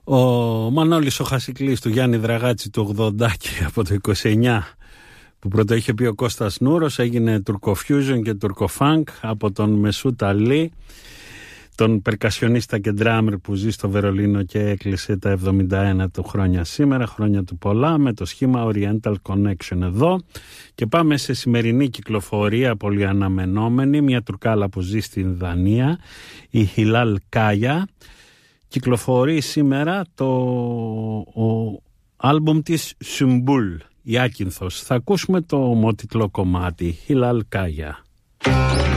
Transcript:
Ο Μανώλης ο Χασικλής του Γιάννη Δραγάτση του 80 και από το 29 που πρώτο είχε πει ο Κώστας Νουρος, έγινε τουρκοφιούζον και τουρκοφάνκ από τον Μεσούτ Αλή, τον περκασιονίστα και ντράμερ που ζει στο Βερολίνο και έκλεισε τα 71 του χρόνια σήμερα, χρόνια του πολλά, με το σχήμα Oriental Connection εδώ. Και πάμε σε σημερινή κυκλοφορία πολύ αναμενόμενη, μια Τουρκάλα που ζει στην Δανία, η Χιλάλ Κάια. Κυκλοφορεί σήμερα ο άλμπουμ της Σουμπούλ, η Άκυνθος. Θα ακούσουμε το ομότιτλο κομμάτι, Χιλάλ Κάια.